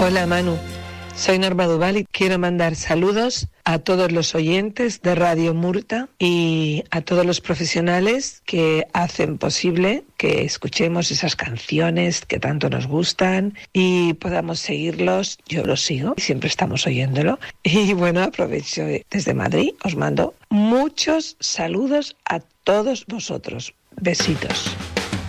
Hola Manu, soy Norma Duval y quiero mandar saludos a todos los oyentes de Radio Murta y a todos los profesionales que hacen posible que escuchemos esas canciones que tanto nos gustan y podamos seguirlos. Yo los sigo y siempre estamos oyéndolo. Y bueno, aprovecho desde Madrid, os mando muchos saludos a todos vosotros. Besitos.